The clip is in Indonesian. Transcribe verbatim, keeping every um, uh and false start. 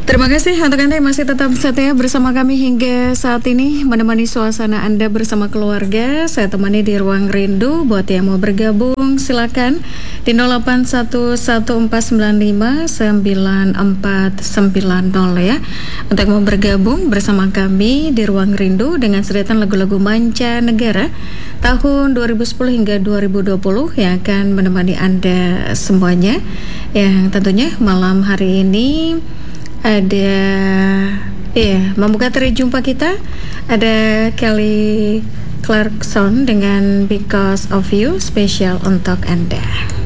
Terima kasih untuk Anda yang masih tetap setia bersama kami hingga saat ini, menemani suasana Anda bersama keluarga. Saya temani di Ruang Rindu. Buat yang mau bergabung silakan di nol delapan satu satu empat sembilan lima sembilan empat sembilan nol ya, untuk mau bergabung bersama kami di Ruang Rindu dengan sedetan lagu-lagu mancanegara tahun dua ribu sepuluh hingga dua ribu dua puluh yang akan menemani Anda semuanya. Yang tentunya malam hari ini ada, ya, membuka teri jumpa kita ada Kelly Clarkson dengan Because of You, spesial untuk Anda.